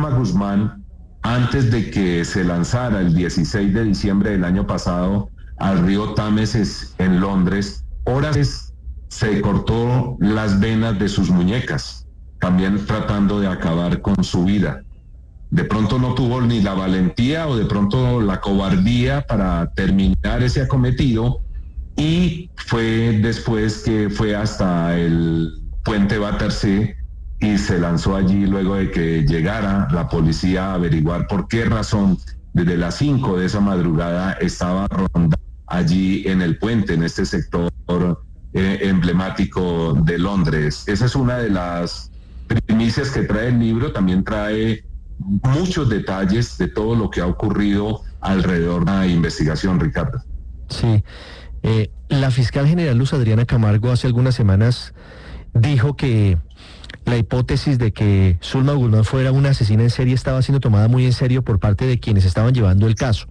Zulma Guzmán, antes de que se lanzara el 16 de diciembre del año pasado al río Támesis en Londres, horas se cortó las venas de sus muñecas, también tratando de acabar con su vida. De pronto no tuvo ni la valentía o de pronto la cobardía para terminar ese acometido, y fue después que fue hasta el puente Battersea y se lanzó allí luego de que llegara la policía a averiguar por qué razón desde las 5 de esa madrugada estaba rondando allí en el puente, en este sector emblemático de Londres. Esa es una de las primicias que trae el libro. También trae muchos detalles de todo lo que ha ocurrido alrededor de la investigación, Ricardo. Sí. La fiscal general Luz Adriana Camargo hace algunas semanas dijo que la hipótesis de que Zulma Guzmán fuera una asesina en serie estaba siendo tomada muy en serio por parte de quienes estaban llevando el caso.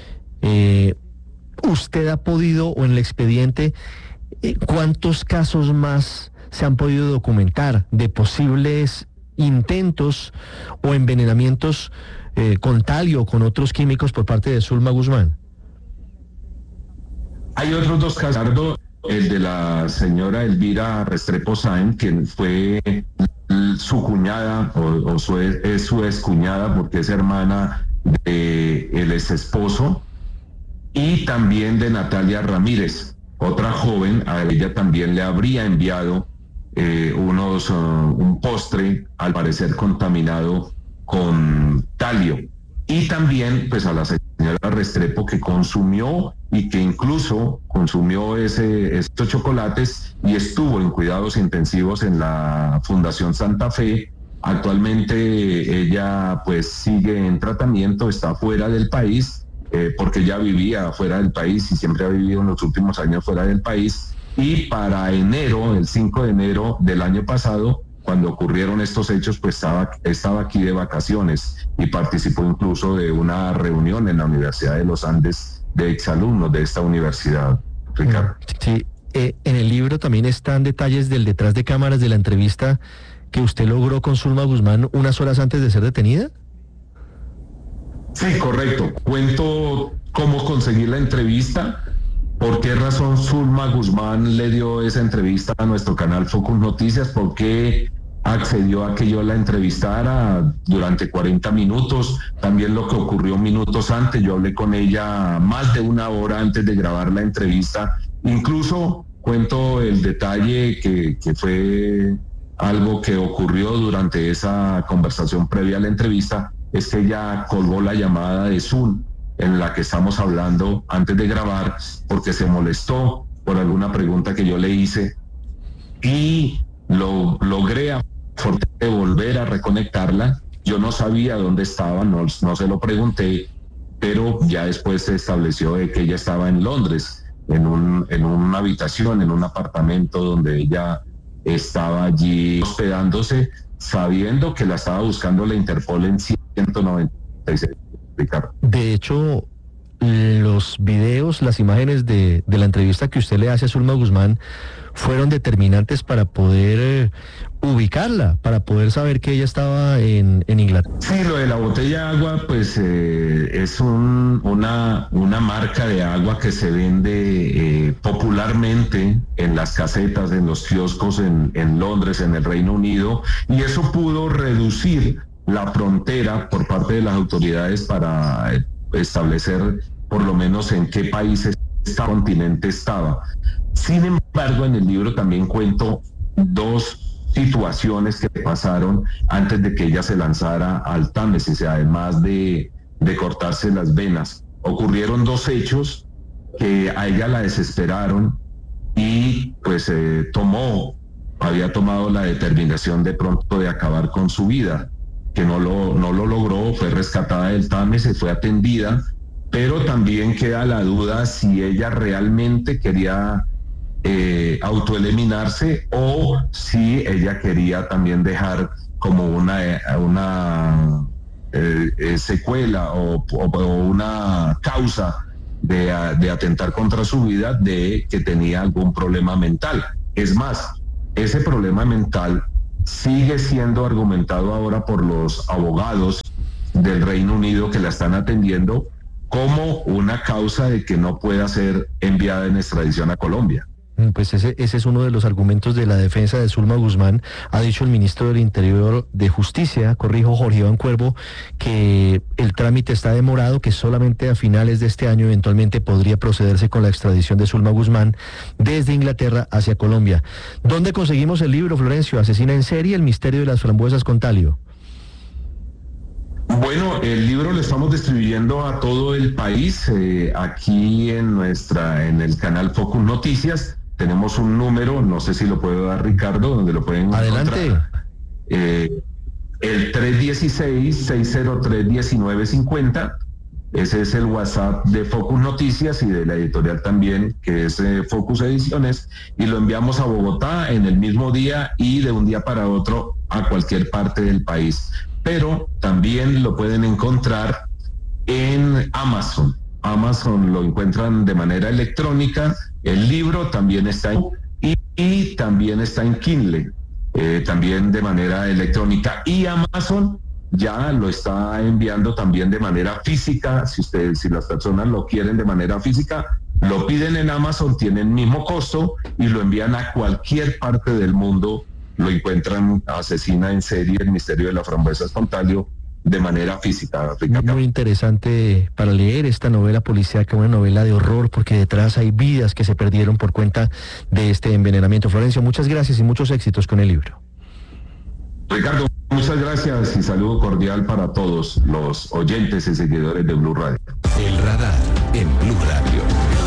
¿Usted ha podido, o en el expediente, cuántos casos más se han podido documentar de posibles intentos o envenenamientos con talio o con otros químicos por parte de Zulma Guzmán? Hay otros dos casos, el de la señora Elvira Restrepo Sáenz, quien fue su cuñada es su excuñada porque es hermana del ex esposo, y también de Natalia Ramírez, otra joven. A ella también le habría enviado un postre, al parecer contaminado con talio. Y también pues a la señora Restrepo, que consumió y que incluso consumió estos chocolates y estuvo en cuidados intensivos en la Fundación Santa Fe. Actualmente ella pues sigue en tratamiento, está fuera del país, porque ya vivía fuera del país y siempre ha vivido en los últimos años fuera del país. Y para enero, el 5 de enero del año pasado, cuando ocurrieron estos hechos, pues estaba aquí de vacaciones y participó incluso de una reunión en la Universidad de los Andes de exalumnos de esta universidad, Ricardo. Sí, en el libro también están detalles del detrás de cámaras de la entrevista que usted logró con Zulma Guzmán unas horas antes de ser detenida. Sí, correcto. Cuento cómo conseguir la entrevista, por qué razón Zulma Guzmán le dio esa entrevista a nuestro canal Focus Noticias, por qué accedió a que yo la entrevistara durante 40 minutos, también lo que ocurrió minutos antes. Yo hablé con ella más de una hora antes de grabar la entrevista. Incluso cuento el detalle que fue algo que ocurrió durante esa conversación previa a la entrevista, es que ella colgó la llamada de Zoom en la que estamos hablando antes de grabar, porque se molestó por alguna pregunta que yo le hice, y logré volver a reconectarla. Yo no sabía dónde estaba, no se lo pregunté, pero ya después se estableció de que ella estaba en Londres, en una habitación, en un apartamento donde ella estaba allí hospedándose, sabiendo que la estaba buscando la Interpol en 196. Ricardo. De hecho, los videos, las imágenes de la entrevista que usted le hace a Zulma Guzmán fueron determinantes para poder ubicarla, para poder saber que ella estaba en Inglaterra. Sí, lo de la botella de agua, pues es una marca de agua que se vende popularmente en las casetas, en los kioscos en Londres, en el Reino Unido, y eso pudo reducir la frontera por parte de las autoridades para establecer por lo menos en qué países este continente estaba. Sin embargo, en el libro también cuento dos situaciones que pasaron antes de que ella se lanzara al Támesis, además de cortarse las venas. Ocurrieron dos hechos que a ella la desesperaron y pues había tomado la determinación de pronto de acabar con su vida, que no lo logró. Fue rescatada del Támesis, fue atendida, pero también queda la duda si ella realmente quería autoeliminarse o si ella quería también dejar como una secuela o una causa de atentar contra su vida, de que tenía algún problema mental. Es más, ese problema mental sigue siendo argumentado ahora por los abogados del Reino Unido que la están atendiendo como una causa de que no pueda ser enviada en extradición a Colombia. Pues ese es uno de los argumentos de la defensa de Zulma Guzmán. Ha dicho el ministro del Interior de Justicia, Jorge Iván Cuervo, que el trámite está demorado, que solamente a finales de este año eventualmente podría procederse con la extradición de Zulma Guzmán desde Inglaterra hacia Colombia. ¿Dónde conseguimos el libro, Florencio? Asesina en serie, el misterio de las frambuesas con talio. Bueno, el libro lo estamos distribuyendo a todo el país. Aquí en el canal Focus Noticias tenemos un número, no sé si lo puedo dar Ricardo, donde lo pueden Adelante. encontrar. El 316-603-1950. Ese es el WhatsApp de Focus Noticias y de la editorial también, que es Focus Ediciones, y lo enviamos a Bogotá en el mismo día y de un día para otro a cualquier parte del país. Pero también lo pueden encontrar en Amazon. Amazon lo encuentran de manera electrónica. El libro también está y también está en Kindle, también de manera electrónica. Y Amazon ya lo está enviando también de manera física. Si las personas lo quieren de manera física, lo piden en Amazon, tienen el mismo costo y lo envían a cualquier parte del mundo. Lo encuentran Asesina en serie, el misterio de las frambuesas con talio, de manera física. Ricardo. Muy interesante para leer esta novela policíaca, una novela de horror, porque detrás hay vidas que se perdieron por cuenta de este envenenamiento. Florencio, muchas gracias y muchos éxitos con el libro. Ricardo, muchas gracias y saludo cordial para todos los oyentes y seguidores de Blue Radio. El radar en Blue Radio.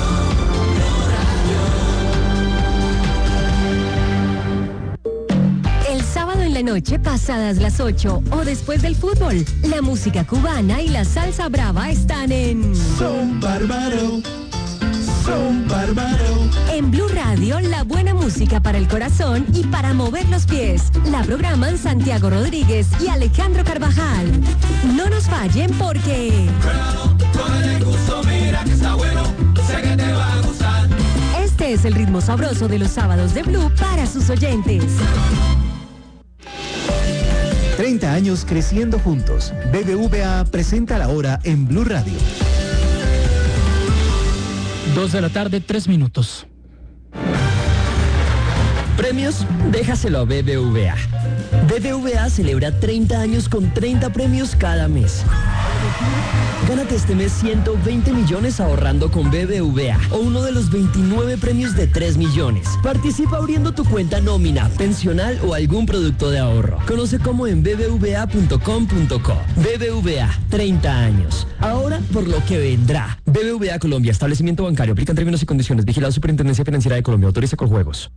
En la noche, pasadas las 8 o después del fútbol, la música cubana y la salsa brava están en Son Bárbaro, Son Bárbaro. En Blue Radio, la buena música para el corazón y para mover los pies. La programan Santiago Rodríguez y Alejandro Carvajal. No nos fallen porque este es el ritmo sabroso de los sábados de Blue para sus oyentes. 30 años creciendo juntos. BBVA presenta la hora en Blue Radio. 2 de la tarde, 3 minutos. ¿Premios? Déjaselo a BBVA. BBVA celebra 30 años con 30 premios cada mes. Gánate este mes 120 millones ahorrando con BBVA o uno de los 29 premios de 3 millones. Participa abriendo tu cuenta nómina, pensional o algún producto de ahorro. Conoce cómo en bbva.com.co. BBVA, 30 años. Ahora por lo que vendrá. BBVA Colombia, establecimiento bancario. Aplican términos y condiciones. Vigilado Superintendencia Financiera de Colombia. Autoriza con juegos.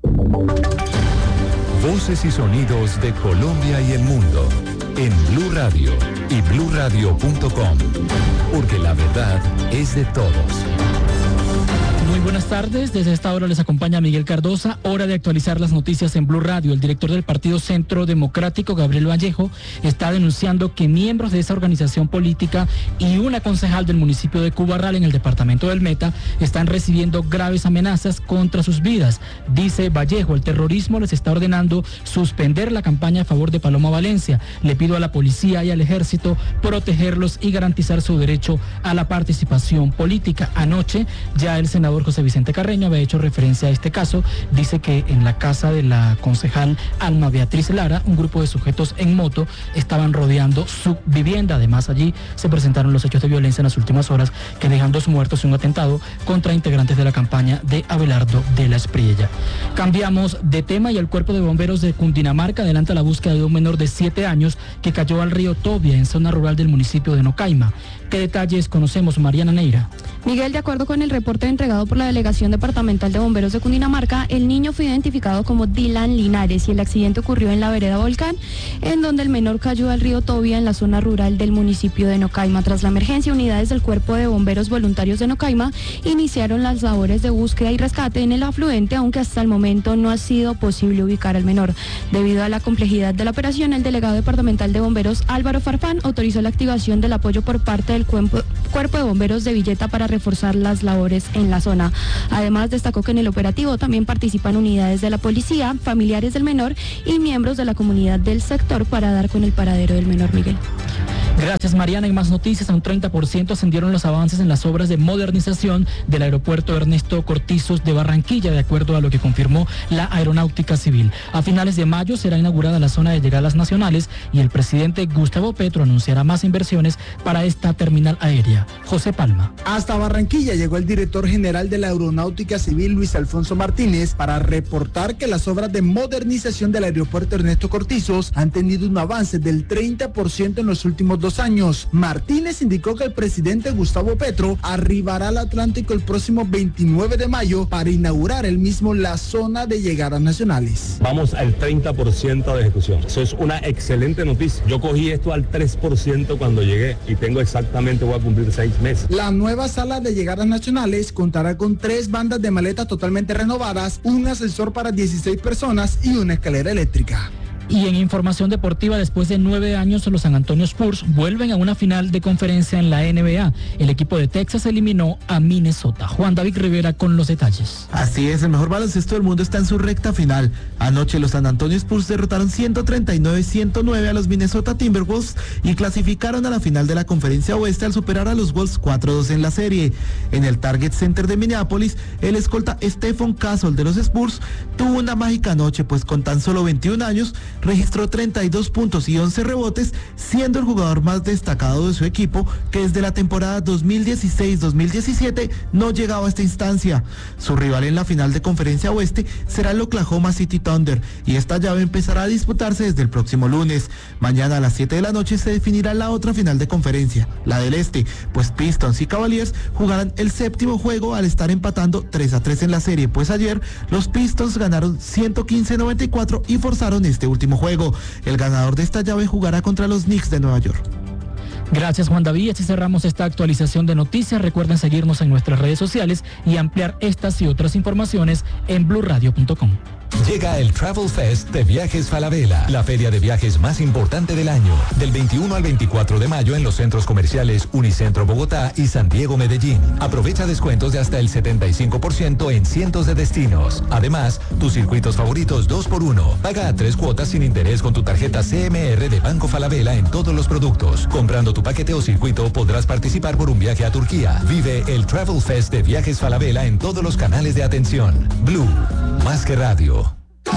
Voces y sonidos de Colombia y el mundo en Blue Radio y bluradio.com, porque la verdad es de todos. Muy buenas tardes, desde esta hora les acompaña Miguel Cardosa, hora de actualizar las noticias en Blue Radio. El director del Partido Centro Democrático, Gabriel Vallejo, está denunciando que miembros de esa organización política y una concejal del municipio de Cubarral en el departamento del Meta están recibiendo graves amenazas contra sus vidas. Dice Vallejo, el terrorismo les está ordenando suspender la campaña a favor de Paloma Valencia. Le pido a la policía y al ejército protegerlos y garantizar su derecho a la participación política. Anoche ya el senador José Vicente Carreño había hecho referencia a este caso. Dice que en la casa de la concejal Alma Beatriz Lara, un grupo de sujetos en moto estaban rodeando su vivienda. Además, allí se presentaron los hechos de violencia en las últimas horas que dejan 2 muertos y un atentado contra integrantes de la campaña de Abelardo de la Espriella. Cambiamos de tema y el Cuerpo de Bomberos de Cundinamarca adelanta la búsqueda de un menor de 7 años que cayó al río Tobia en zona rural del municipio de Nocaima. ¿Qué detalles conocemos, Mariana Neira? Miguel, de acuerdo con el reporte entregado por la Delegación Departamental de Bomberos de Cundinamarca, el niño fue identificado como Dylan Linares y el accidente ocurrió en la vereda Volcán, en donde el menor cayó al río Tobia en la zona rural del municipio de Nocaima. Tras la emergencia, unidades del Cuerpo de Bomberos Voluntarios de Nocaima iniciaron las labores de búsqueda y rescate en el afluente, aunque hasta el momento no ha sido posible ubicar al menor. Debido a la complejidad de la operación, el delegado departamental de bomberos Álvaro Farfán autorizó la activación del apoyo por parte del Cuerpo de Bomberos de Villeta para reforzar las labores en la zona. Además, destacó que en el operativo también participan unidades de la policía, familiares del menor y miembros de la comunidad del sector para dar con el paradero del menor. Miguel. Gracias, Mariana. En más noticias, a un 30% ascendieron los avances en las obras de modernización del aeropuerto Ernesto Cortizos de Barranquilla, de acuerdo a lo que confirmó la Aeronáutica Civil. A finales de mayo será inaugurada la zona de llegadas nacionales y el presidente Gustavo Petro anunciará más inversiones para esta terminal aérea. José Palma. Hasta Barranquilla llegó el director general de la Aeronáutica Civil, Luis Alfonso Martínez, para reportar que las obras de modernización del aeropuerto Ernesto Cortizos han tenido un avance del 30% en los últimos 2 años. Martínez indicó que el presidente Gustavo Petro arribará al Atlántico el próximo 29 de mayo para inaugurar él mismo la zona de llegadas nacionales. Vamos al 30% de ejecución. Eso es una excelente noticia. Yo cogí esto al 3% cuando llegué y voy a cumplir 6 meses. La nueva sala de llegadas nacionales contará con 3 bandas de maletas totalmente renovadas, un ascensor para 16 personas y una escalera eléctrica. Y en información deportiva, después de 9 años, los San Antonio Spurs vuelven a una final de conferencia en la NBA. El equipo de Texas eliminó a Minnesota. Juan David Rivera con los detalles. Así es, el mejor baloncesto del mundo está en su recta final. Anoche los San Antonio Spurs derrotaron 139-109 a los Minnesota Timberwolves y clasificaron a la final de la conferencia oeste al superar a los Wolves 4-2 en la serie. En el Target Center de Minneapolis, el escolta Stephen Castle de los Spurs tuvo una mágica noche, pues con tan solo 21 años registró 32 puntos y 11 rebotes, siendo el jugador más destacado de su equipo, que desde la temporada 2016-2017 no llegaba a esta instancia. Su rival en la final de conferencia oeste será el Oklahoma City Thunder, y esta llave empezará a disputarse desde el próximo lunes. Mañana a las 7 de la noche se definirá la otra final de conferencia, la del este, pues Pistons y Cavaliers jugarán el 7º juego al estar empatando 3-3 en la serie, pues ayer los Pistons ganaron 115-94 y forzaron este último juego. El ganador de esta llave jugará contra los Knicks de Nueva York. Gracias, Juan David. Así cerramos esta actualización de noticias. Recuerden seguirnos en nuestras redes sociales y ampliar estas y otras informaciones en blurradio.com. Llega el Travel Fest de Viajes Falabella, la feria de viajes más importante del año, del 21 al 24 de mayo en los centros comerciales Unicentro Bogotá y San Diego Medellín. Aprovecha descuentos de hasta el 75% en cientos de destinos. Además, tus circuitos favoritos 2x1. Paga a 3 cuotas sin interés con tu tarjeta CMR de Banco Falabella en todos los productos. Comprando tu paquete o circuito podrás participar por un viaje a Turquía. Vive el Travel Fest de Viajes Falabella en todos los canales de atención. Blue, más que radio.